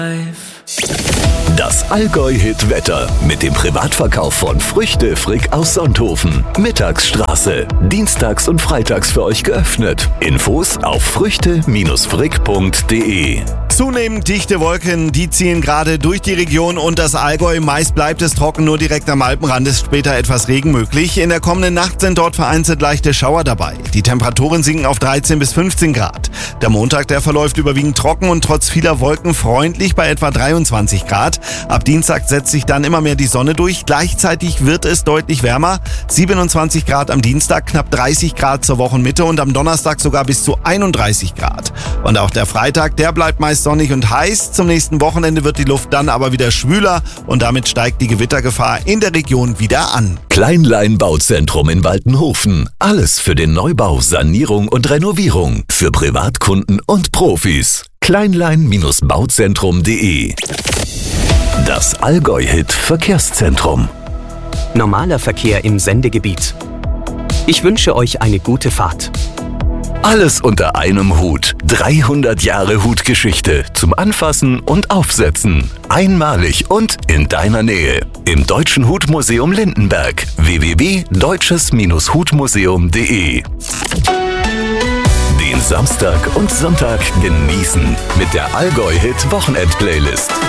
Das Allgäu-Hit-Wetter mit dem Privatverkauf von Früchte Frick aus Sonthofen. Mittagsstraße. Dienstags und freitags für euch geöffnet. Infos auf früchte-frick.de. Zunehmend dichte Wolken, die ziehen gerade durch die Region und das Allgäu. Meist bleibt es trocken, nur direkt am Alpenrand ist später etwas Regen möglich. In der kommenden Nacht sind dort vereinzelt leichte Schauer dabei. Die Temperaturen sinken auf 13 bis 15 Grad. Der Montag, der verläuft überwiegend trocken und trotz vieler Wolken freundlich bei etwa 23 Grad. Ab Dienstag setzt sich dann immer mehr die Sonne durch. Gleichzeitig wird es deutlich wärmer. 27 Grad am Dienstag, knapp 30 Grad zur Wochenmitte und am Donnerstag sogar bis zu 31 Grad. Und auch der Freitag, der bleibt meist sonnig und heiß. Zum nächsten Wochenende wird die Luft dann aber wieder schwüler und damit steigt die Gewittergefahr in der Region wieder an. Kleinlein Bauzentrum in Waltenhofen. Alles für den Neubau, Sanierung und Renovierung. Für Privatkunden und Profis. Kleinlein-bauzentrum.de. Das Allgäu-Hit Verkehrszentrum. Normaler Verkehr im Sendegebiet. Ich wünsche euch eine gute Fahrt. Alles unter einem Hut. 300 Jahre Hutgeschichte. Zum Anfassen und Aufsetzen. Einmalig und in deiner Nähe. Im Deutschen Hutmuseum Lindenberg. www.deutsches-hutmuseum.de. Den Samstag und Sonntag genießen mit der Allgäu-Hit Wochenend-Playlist.